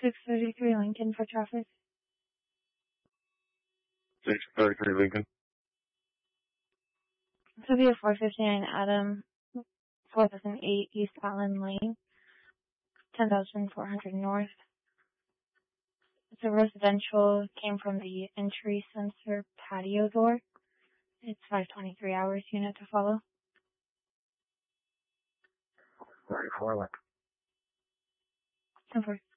633 Lincoln for traffic. 633 Lincoln. This will be a 459 Adam, 4008 East Allen Lane, 10,400 North. It's a residential, came from the entry sensor patio door. It's 523 hours unit to follow. 34 Lincoln. 10-4.